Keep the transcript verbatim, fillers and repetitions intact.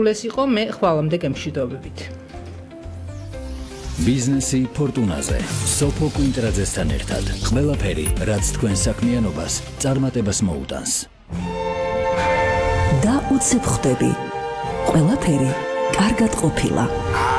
სულ ეს იყო, მე ხვალამდე გემშვიდობებით. ბიზნესი ფორტუნაზე. სოფო კვინტრაძესთან ერთად. ყველაფერი, რაც თქვენ საქმიანობას წარმატებას მოუტანს. და უცებ ხვდები. ყველაფერი კარგად ყოფილა.